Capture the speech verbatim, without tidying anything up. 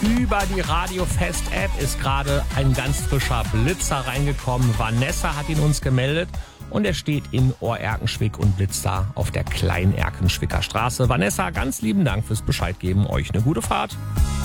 Über die Radiofest-App ist gerade ein ganz frischer Blitzer reingekommen. Vanessa hat ihn uns gemeldet und er steht in Ohr-Erkenschwick und blitzt da auf der Klein-Erkenschwicker Straße. Vanessa, ganz lieben Dank fürs Bescheid geben. Euch eine gute Fahrt.